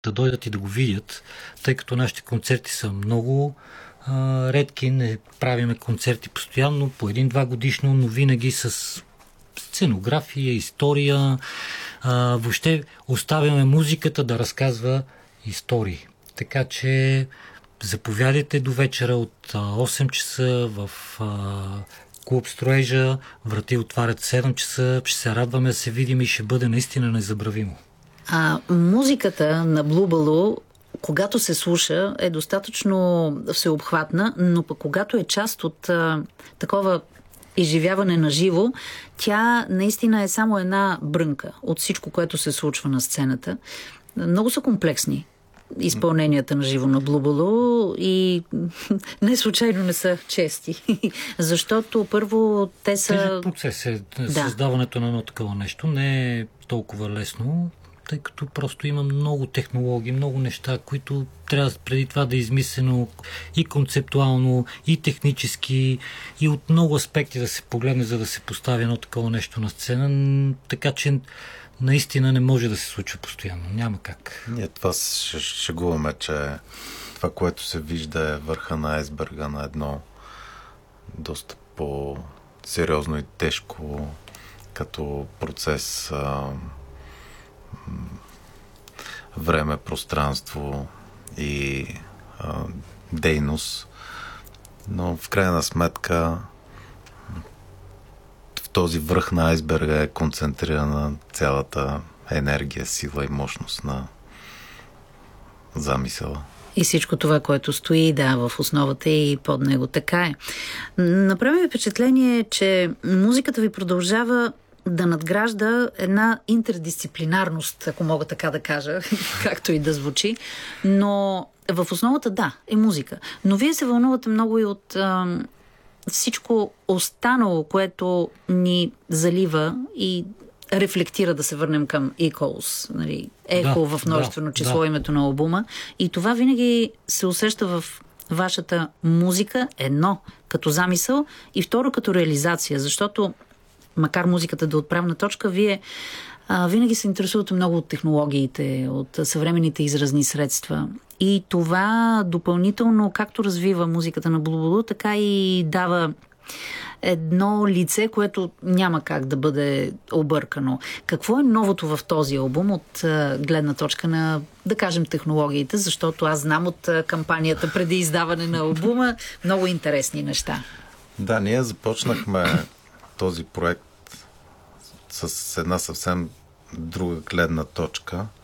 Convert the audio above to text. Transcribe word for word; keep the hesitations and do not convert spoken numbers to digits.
да дойдат и да го видят, тъй като нашите концерти са много а, редки, не правиме концерти постоянно, по един-два годишно, но винаги с сценография, история, а, въобще оставяме музиката да разказва истории. Така че заповядайте до вечера от осем часа в а, клуб Строежа, врати отварят седем часа, ще се радваме да се видим и ще бъде наистина незабравимо. А музиката на Blue Balloon, когато се слуша, е достатъчно всеобхватна, но пък когато е част от а, такова изживяване на живо, тя наистина е само една брънка от всичко, което се случва на сцената. Много са комплексни изпълненията на живо на Blue Balloon и не случайно не са чести. Защото първо те са... Тежък процес е да. Създаването на едно такова нещо. Не е толкова лесно, тъй като просто има много технологии, много неща, които трябва преди това да е измислено и концептуално, и технически, и от много аспекти да се погледне, за да се постави едно такова нещо на сцена. Така че наистина не може да се случва постоянно. Няма как. Ние това ще шегуваме, че това, което се вижда, е върха на айсберга на едно доста по-сериозно и тежко като процес, а, време, пространство и а, дейност. Но в крайна сметка в този връх на айсберга е концентрирана цялата енергия, сила и мощност на замисъла. И всичко това, което стои, да, в основата и под него. Така е. Направи ми впечатление, че музиката ви продължава да надгражда една интердисциплинарност, ако мога така да кажа, както и да звучи, но в основата, да, е музика. Но вие се вълнувате много и от а, всичко останало, което ни залива и рефлектира, да се върнем към Echoes, нали, ехо да, в множествено да, число, да. Името на албума. И това винаги се усеща в вашата музика, едно, като замисъл, и второ, като реализация, защото макар музиката да е отправна точка, вие а, винаги се интересувате много от технологиите, от съвременните изразни средства. И това допълнително както развива музиката на Blue Balloon, така и дава едно лице, което няма как да бъде объркано. Какво е новото в този албум от а, гледна точка на, да кажем, технологиите, защото аз знам от а, кампанията преди издаване на албума много интересни неща. Да, ние започнахме този проект с една съвсем друга гледна точка.